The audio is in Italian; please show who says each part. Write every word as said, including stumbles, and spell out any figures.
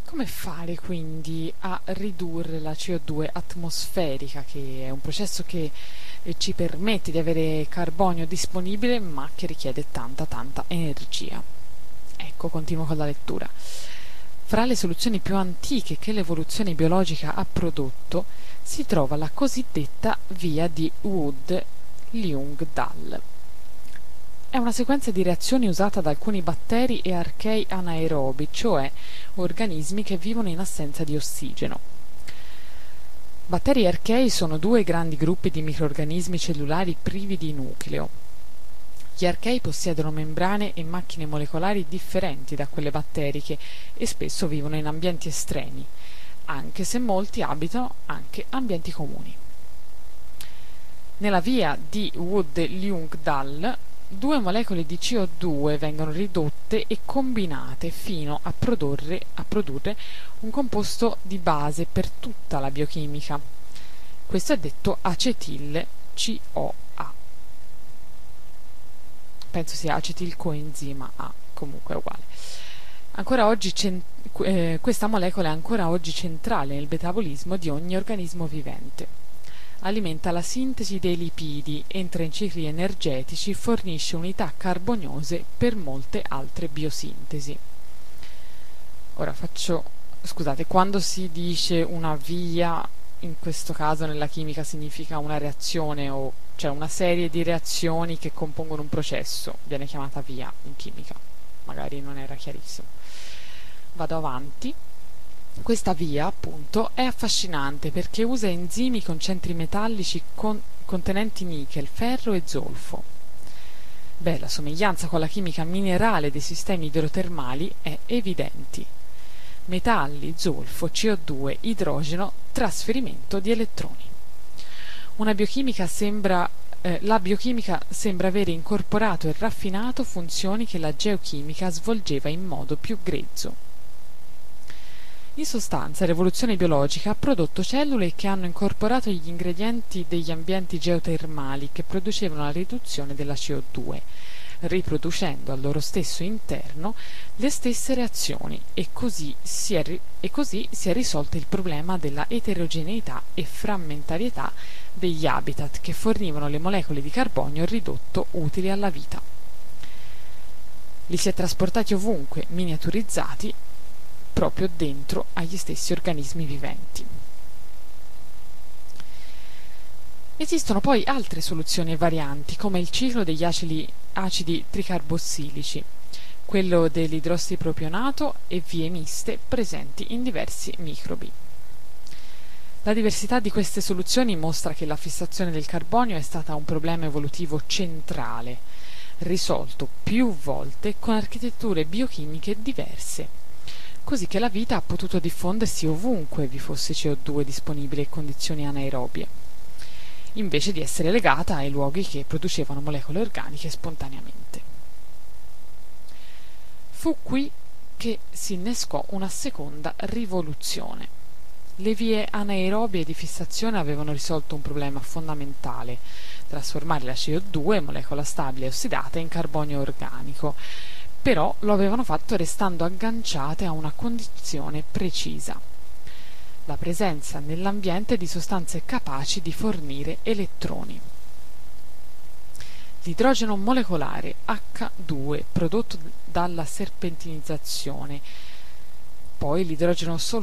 Speaker 1: Come fare quindi a ridurre la C O due atmosferica, che è un processo che eh, ci permette di avere carbonio disponibile ma che richiede tanta tanta energia? Ecco, continuo con la lettura. Fra le soluzioni più antiche che l'evoluzione biologica ha prodotto si trova la cosiddetta via di Wood-Ljungdahl. È una sequenza di reazioni usata da alcuni batteri e archei anaerobi, cioè organismi che vivono in assenza di ossigeno. Batteri e archei sono due grandi gruppi di microrganismi cellulari privi di nucleo. Gli archei possiedono membrane e macchine molecolari differenti da quelle batteriche e spesso vivono in ambienti estremi, anche se molti abitano anche ambienti comuni. Nella via di Wood-Ljungdahl due molecole di C O due vengono ridotte e combinate fino a produrre, a produrre un composto di base per tutta la biochimica. Questo è detto acetil C O A. Penso sia acetilcoenzima A, comunque è uguale. Ancora oggi cent- eh, questa molecola è ancora oggi centrale nel metabolismo di ogni organismo vivente. Alimenta la sintesi dei lipidi, entra in cicli energetici, fornisce unità carboniose per molte altre biosintesi. Ora faccio, scusate, quando si dice una via, in questo caso nella chimica significa una reazione o cioè una serie di reazioni che compongono un processo, viene chiamata via in chimica. Magari non era chiarissimo. Vado avanti. Questa via, appunto, è affascinante perché usa enzimi con centri metallici con, contenenti nichel, ferro e zolfo. Beh, la somiglianza con la chimica minerale dei sistemi idrotermali è evidente. Metalli, zolfo, C O due, idrogeno, trasferimento di elettroni. Una biochimica sembra, eh, la biochimica sembra avere incorporato e raffinato funzioni che la geochimica svolgeva in modo più grezzo. In sostanza, l'evoluzione biologica ha prodotto cellule che hanno incorporato gli ingredienti degli ambienti geotermali che producevano la riduzione della C O due, riproducendo al loro stesso interno le stesse reazioni e così si è, ri- e così si è risolto il problema della eterogeneità e frammentarietà degli habitat che fornivano le molecole di carbonio ridotto utili alla vita. Li si è trasportati ovunque, miniaturizzati proprio dentro agli stessi organismi viventi. Esistono poi altre soluzioni e varianti, come il ciclo degli acidi, acidi tricarbossilici, quello dell'idrossipropionato e vie miste presenti in diversi microbi. La diversità di queste soluzioni mostra che la fissazione del carbonio è stata un problema evolutivo centrale, risolto più volte con architetture biochimiche diverse, così che la vita ha potuto diffondersi ovunque vi fosse C O due disponibile in condizioni anaerobie, invece di essere legata ai luoghi che producevano molecole organiche spontaneamente. Fu qui che si innescò una seconda rivoluzione. Le vie anaerobie di fissazione avevano risolto un problema fondamentale: trasformare la C O due, molecola stabile e ossidata, in carbonio organico. Però lo avevano fatto restando agganciate a una condizione precisa: la presenza nell'ambiente di sostanze capaci di fornire elettroni. L'idrogeno molecolare acca due prodotto dalla serpentinizzazione, poi l'idrogeno